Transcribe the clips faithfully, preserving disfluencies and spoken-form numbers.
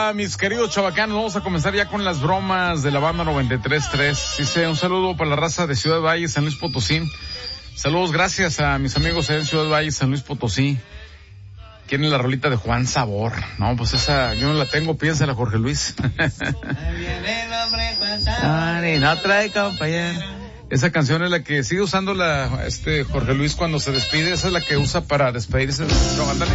Hola, mis queridos chavacanos, vamos a comenzar ya con las bromas de la banda noventa y tres punto tres. Dice, un saludo para la raza de Ciudad Valle, San Luis Potosí. Saludos, gracias a mis amigos en Ciudad Valle, San Luis Potosí. ¿Quieren la rolita de Juan Sabor? No, pues esa, yo no la tengo, piénsala, Jorge Luis. No trae compañero. Esa canción es la que sigue usando la, este, Jorge Luis cuando se despide, esa es la que usa para despedirse. No, ándale.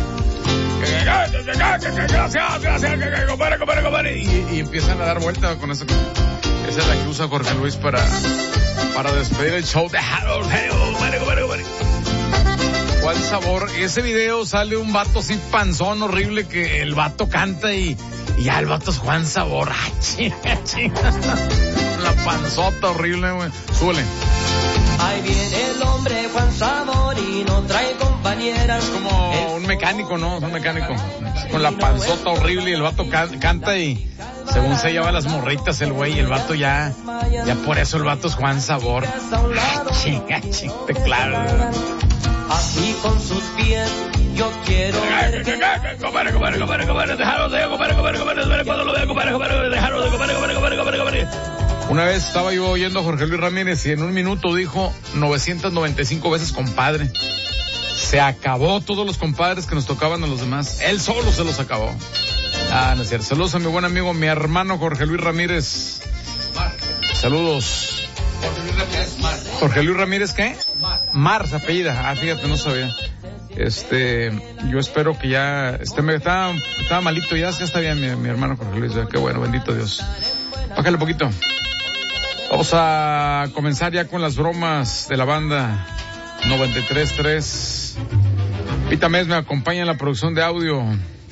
Gracias, gracias, compadre, compadre, compadre. Y, y empiezan a dar vuelta con esa. Esa es la que usa Jorge Luis para, para despedir el show de Harold. Compadre, compadre, compadre. ¿Cuál sabor? Ese video sale un vato así panzón horrible que el vato canta y, y ya el vato es Juan Sabor. ¡Ah, chinga, chinga! La panzota horrible, güey. Súbele. Ahí viene el hombre Juan Sabor y no trae compañeras. Es como un mecánico, ¿no? Es un mecánico. Con la panzota horrible y el vato can- canta y según se lleva las morritas el güey y el vato ya, ya por eso el vato es Juan Sabor. ¡Ah, chinga, chinga! Claro. Así con sus pies yo quiero ver que... Compadre, compadre, compadre, compadre, dejaros de compadre, compadre, compadre, cuando lo veo, compadre, compadre, dejaros de compadre, compadre, compadre, compadre, compadre. Una vez estaba yo oyendo a Jorge Luis Ramírez y en un minuto dijo novecientas noventa y cinco veces compadre. Se acabó todos los compadres que nos tocaban a los demás. Él solo se los acabó. Ah, no es cierto. Saludos a mi buen amigo, mi hermano Jorge Luis Ramírez. Saludos. Jorge Luis Ramírez Mar. ¿Jorge Luis Ramírez qué? Mar. Mar, se apellida. Ah, fíjate, no sabía. Este, yo espero que ya, este, me estaba, estaba malito, ya, ya está bien mi, mi hermano Jorge Luis. Ya, qué bueno, bendito Dios. Bájale un poquito. Vamos a comenzar ya con las bromas de la banda noventa y tres punto tres. Pita Mes me acompaña en la producción de audio.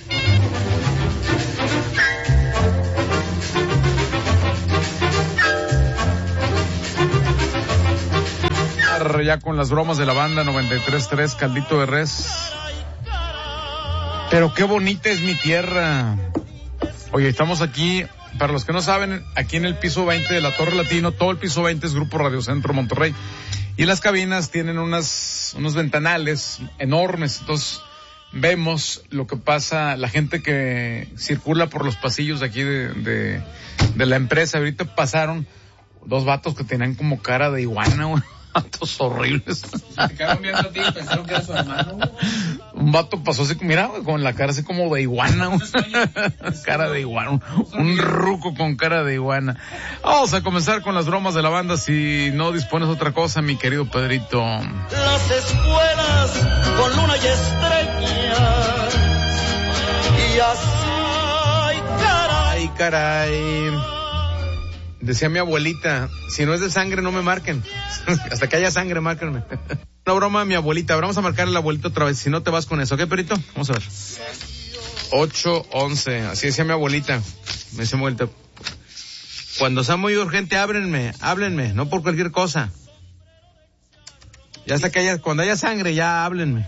Ya con las bromas de la banda noventa y tres punto tres, Caldito de Res. Pero qué bonita es mi tierra. Oye, estamos aquí, para los que no saben, aquí en el piso veinte de la Torre Latino. Todo el piso veinte es Grupo Radio Centro Monterrey. Y las cabinas tienen unas, unos ventanales enormes. Entonces, vemos lo que pasa, la gente que circula por los pasillos de aquí de, de, de la empresa. Ahorita pasaron dos vatos que tenían como cara de iguana, güey. Vatos horribles. Se quedaron viendo a ti y pensaron que era su hermano. Un vato pasó así, mira, güey, con la cara así como de iguana. Cara de iguana. Un, un ruco con cara de iguana. Vamos a comenzar con las bromas de la banda. Si no dispones otra cosa, mi querido Pedrito. Las escuelas con luna y estrellas. Y así, caray. Ay, caray. Decía mi abuelita, si no es de sangre no me marquen. Hasta que haya sangre, márquenme. Una broma a mi abuelita. Vamos a marcarle a la abuelita otra vez, si no te vas con eso. ¿Ok, perito? Vamos a ver. ocho once, así decía mi abuelita. Me decía mi abuelita, cuando sea muy urgente, ábrenme, háblenme, no por cualquier cosa. Ya hasta que haya, cuando haya sangre, ya háblenme.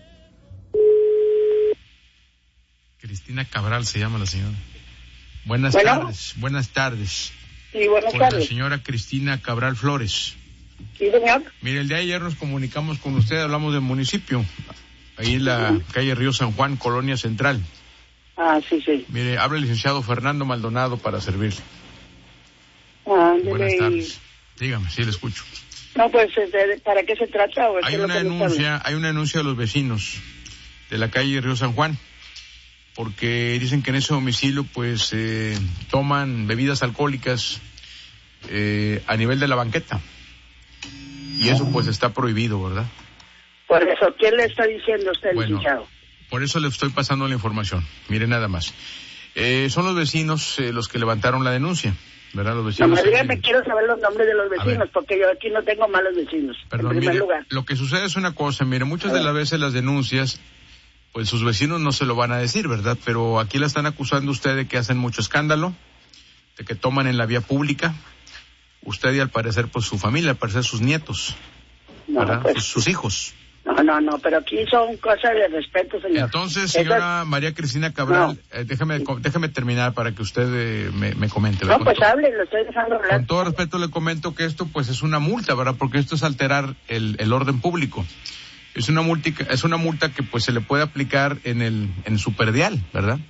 Cristina Cabral se llama la señora. Buenas ¿Bueno? tardes, buenas tardes. Sí, buenas Con tardes. la señora Cristina Cabral Flores. Sí, señor. Mire, el día de ayer nos comunicamos con usted, hablamos del municipio, ahí en la uh-huh. calle Río San Juan, Colonia Central. Ah, sí, sí. Mire, habla el licenciado Fernando Maldonado para servirle. Ah, Buenas dile... tardes. Dígame, sí le escucho. No, pues, ¿para qué se trata? ¿O hay una denuncia, hay una denuncia de los vecinos de la calle Río San Juan, porque dicen que en ese domicilio pues eh, toman bebidas alcohólicas eh, a nivel de la banqueta y eso pues está prohibido, ¿verdad? Por eso, ¿quién le está diciendo usted, bueno, licenciado? Por eso le estoy pasando la información. Mire nada más. Eh, son los vecinos eh, los que levantaron la denuncia, ¿verdad? Los vecinos. No, me dígame, quiero saber los nombres de los vecinos, porque yo aquí no tengo malos vecinos. Perdón, en primer mire, lugar. Lo que sucede es una cosa, mire, muchas de las veces las denuncias pues sus vecinos no se lo van a decir, ¿verdad? Pero aquí la están acusando usted de que hacen mucho escándalo, de que toman en la vía pública, usted y al parecer pues su familia, al parecer sus nietos, no, ¿verdad? Pues, sus, sus hijos. No, no, no, pero aquí son cosas de respeto, señor. Entonces, señora Esas... María Cristina Cabral, no. eh, déjeme, déjeme terminar para que usted eh, me, me comente. No, pues hable, lo estoy dejando hablar. Con todo respeto le comento que esto pues es una multa, ¿verdad? Porque esto es alterar el, el orden público. Es una multa, es una multa que pues se le puede aplicar en el, en el superdial, ¿verdad?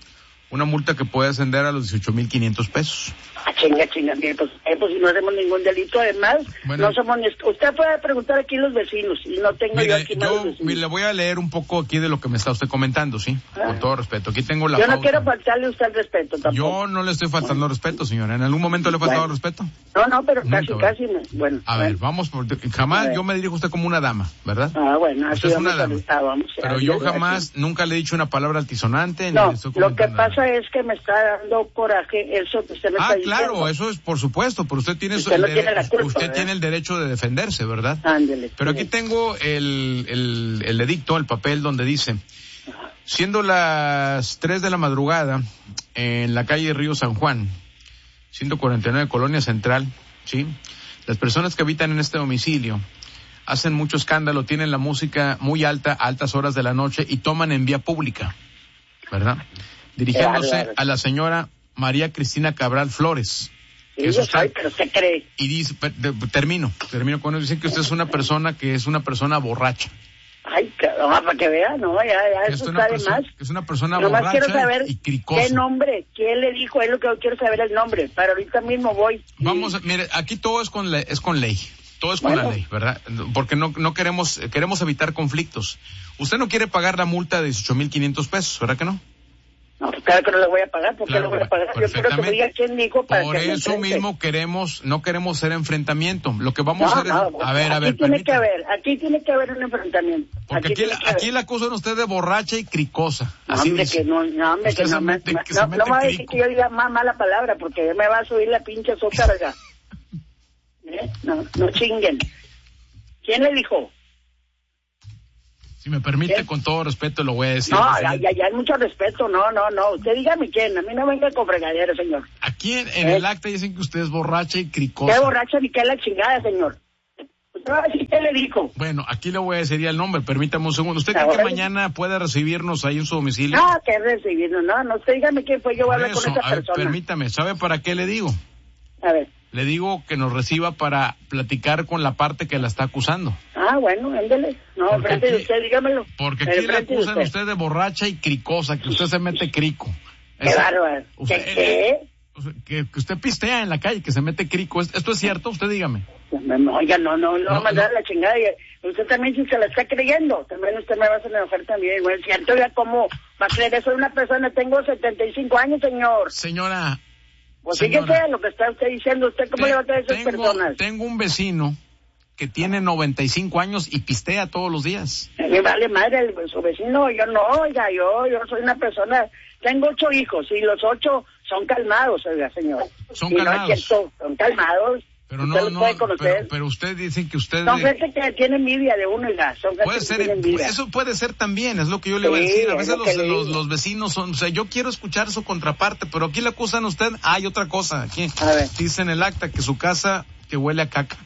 una multa que puede ascender a los dieciocho mil quinientos pesos. Ah, chinga, chinga, mire, pues, eh, pues si no hacemos ningún delito, además, Bueno. no somos ni... Usted puede preguntar aquí a los vecinos, y no tengo yo Mire, aquí más yo los vecinos. mire, le voy a leer un poco aquí de lo que me está usted comentando, ¿sí? Ah. Con todo respeto. Aquí tengo la Yo no pauta. quiero faltarle a usted el respeto tampoco. Yo no le estoy faltando el respeto, señora. ¿En algún momento le he faltado Bueno. el respeto? No, no, pero Nunca, casi, ¿verdad? casi, me... bueno. A bueno. ver, vamos por... Jamás A ver. yo me dirijo a usted como una dama, ¿verdad? Ah, bueno, así Usted es vamos una a... dama. Ah, vamos a- Pero así- yo así. jamás, nunca le he dicho una palabra altisonante. Ni No, le estoy lo que comentando nada. pasa es que me está dando coraje eso que usted me Ah, está diciendo. claro, eso es por supuesto, pero usted tiene, Usted el no dere- tiene la culpa, usted ¿verdad? tiene el derecho de defenderse, ¿verdad? Ándele. Pero aquí tengo el, el, el edicto, el papel donde dice, siendo las tres de la madrugada en la calle Río San Juan, ciento cuarenta y nueve Colonia Central, ¿sí? Las personas que habitan en este domicilio hacen mucho escándalo, tienen la música muy alta a altas horas de la noche y toman en vía pública, ¿verdad? Dirigiéndose Claro, claro. a la señora María Cristina Cabral Flores. Sí, que es yo usted. soy, pero usted cree. Y dice, per- de- termino, termino con eso, dice que usted es una persona que es una persona borracha. Ay, cabrón, para que vea, no, ya, ya, Que es eso una está de persona, más. que es una persona Nomás borracha quiero saber y cricosa. qué nombre, quién le dijo, es lo que yo quiero saber el nombre, pero ahorita mismo voy. Vamos, a- mire, aquí todo es con, le- es con ley. Todo es con Bueno. la ley, ¿verdad? Porque no, no queremos, queremos evitar conflictos. Usted no quiere pagar la multa de dieciocho mil quinientos pesos, ¿verdad que no? No, pues claro que no le voy a pagar, porque Claro, no le voy a pagar. Yo quiero que me perfectamente. diga quién dijo para Por que me eso enfrente. mismo queremos, no queremos hacer enfrentamiento. Lo que vamos No, a hacer no, es, a ver, a aquí ver, tiene que permítame. haber, aquí tiene que haber un enfrentamiento. Porque aquí, tiene la- que aquí haber. la acusan usted de borracha y cricosa. No, Así hombre, dice. que no, no, hombre, Usted que se no, me- mete- no, que se no, mete no me va a decir crico. que yo diga más mala palabra, porque me va a subir la pinche azúcar acá. ¿Eh? No, no chinguen. ¿Quién le dijo? Si me permite, ¿Qué? con todo respeto, lo voy a decir. No, ya, presidente. ya, ya hay mucho respeto, no, no, no. Usted dígame quién, a mí no venga con fregadero, señor. Aquí en, en ¿Eh? el acta dicen que usted es borracha y cricosa. ¿Qué borracha ni qué la chingada, señor? Usted va a decir qué le dijo. Bueno, aquí le voy a decir ya el nombre, permítame un segundo. ¿Usted cree Ahora que sí. mañana puede recibirnos ahí en su domicilio? No, que recibirlo, no, no, usted dígame quién fue, yo voy a Por hablar con eso, esa a ver, persona. permítame, ¿sabe para qué le digo? A ver. Le digo que nos reciba para platicar con la parte que la está acusando. Ah, bueno, ándele. No, Porque enfrente de aquí- usted, dígamelo. Porque aquí le Enfrente de acusan a usted de borracha y cricosa, que usted se mete crico. Qué Ese- bárbaro. usted- ¿Qué, qué? o sea, que, que usted pistea en la calle, que se mete crico. ¿Es- ¿Esto es cierto? Usted dígame. No, oiga, no, no, no, No, va a mandar no. a la chingada. Y usted también, si se la está creyendo, también usted me va a hacer enojar también. No es cierto, ya cómo va a creer eso de una persona. Tengo setenta y cinco años, señor. Señora, Pues señora, fíjese lo que está usted diciendo. ¿Usted cómo te- le va a traer a esas tengo, personas? tengo un vecino que tiene noventa y cinco años y pistea todos los días. Me vale madre el, su vecino. Yo no, oiga, yo, yo soy una persona. Tengo ocho hijos y los ocho son calmados, oiga, señor. Son y calmados. No es cierto, son calmados. Pero Usted no, los no, puede conocer. pero, pero usted dice que usted... Son gente que tiene envidia de uno, oiga. Son gente Puede que ser, tiene envidia. eso puede ser también, es lo que yo le iba a Sí, decir. A es veces lo que los, le los, digo. los vecinos son, o sea, yo quiero escuchar su contraparte, pero aquí le acusan a usted, hay otra cosa, aquí A ver. dice en el acta que su casa que huele a caca,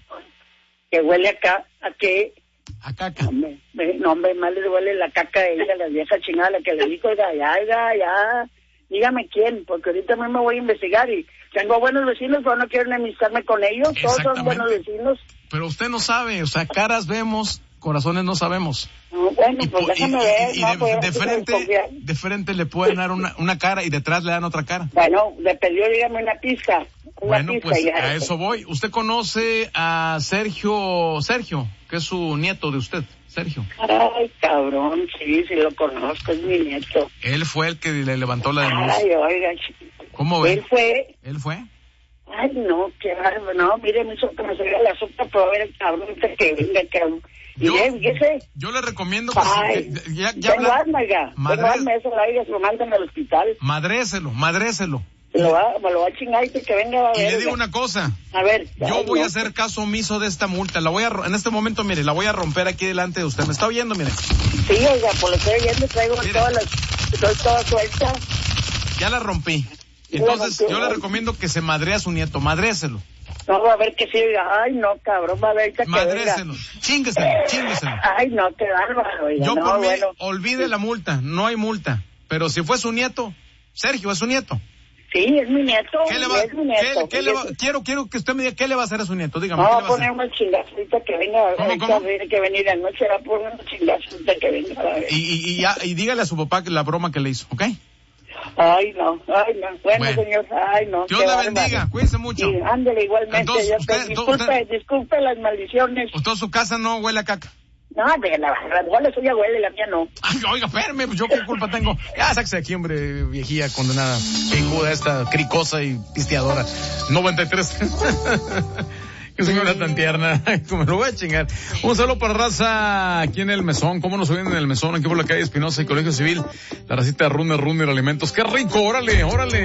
Que huele acá, a que, a caca. hombre, me- no, hombre, más le huele la caca a ella, la vieja chingada, la que le dijo, oiga, ya, ya, ya, dígame quién, porque ahorita mismo voy a investigar y tengo buenos vecinos, pero no quiero enemistarme con ellos, todos son Exactamente. buenos vecinos. Pero usted no sabe, o sea, caras vemos, corazones no sabemos. No, bueno, Y, pues po- y- déjame y- ver, y no, de, pues, de no se frente, desconfía. de frente le pueden dar una, una cara y detrás le dan otra cara. Bueno, le pidió, dígame una pista, una Bueno, pista pues ya. a eso voy. ¿Usted conoce a Sergio, Sergio, que es su nieto de usted? Sergio. Ay, cabrón, sí, sí lo conozco, es mi nieto. Él fue el que le levantó la denuncia. Ay, oiga, ch- ¿Cómo ve? él fue... ¿Él fue? Ay, no, qué bárbaro, no, mire, me hizo que me saliera la sopa, pero a ver el cabrón este que venga, cabrón. Y Yo, ve, fíjese, yo le recomiendo que, ay, que- ya, ya tengo habla- asma, oiga, Madre- tengo asma, eso la oiga, se lo mandan al hospital, madréselo, madréselo. se lo va, me lo va a chingar y que venga a Y ver, le digo oiga. una cosa, A ver, yo ay, voy no. a hacer caso omiso de esta multa, la voy a, ro- en este momento, mire, la voy a romper aquí delante de usted, ¿me está oyendo? Mire, Sí, oiga, por lo que estoy viendo, traigo Mire. todas las, estoy toda suelta, ya la rompí. Ya Entonces, la rompió. yo le recomiendo que se madre a su nieto, madréselo, no, va a ver que sí, oiga, ay, no, cabrón, va a ver que venga. madréselo, chingueselo, chingueselo. Ay, no, qué bárbaro, oiga, Yo no, por mí, bueno. olvide la multa, no hay multa, pero si fue su nieto, Sergio, es su nieto. Sí, es mi nieto, ¿Qué le va, es mi nieto. qué- qué le va- fíjese. quiero, quiero que usted me diga qué le va a hacer a su nieto, dígame, No, ¿qué va le a va a hacer? poner una chingazita que venga, ¿Cómo, ahorita cómo? tiene que venir anoche, va a poner una chingazita que venga. A ver. Y, y, y, ya, y dígale a su papá que la broma que le hizo, ¿ok? Ay, no, ay, no. Bueno, Bueno. señor, ay, no. Dios qué la bárbaro. bendiga, cuídense mucho. Sí, ándele igualmente. Entonces, ya usted- te- disculpe, usted- disculpe las maldiciones. Usted su casa no huele a caca. No, de la, la bola suya huele, la mía no. Ay, oiga, espérame, pues yo qué culpa tengo. Ya, sáquese de aquí, hombre, viejía, condenada, pijuda esta, cricosa y pisteadora. noventa y tres. Qué señora tan tierna. Me lo voy a chingar. Un saludo para raza aquí en el Mesón. ¿Cómo nos oyen en el Mesón? Aquí por la calle Espinosa y Colegio Civil. La racita de Runner, Runner Alimentos. ¡Qué rico! ¡Órale, órale!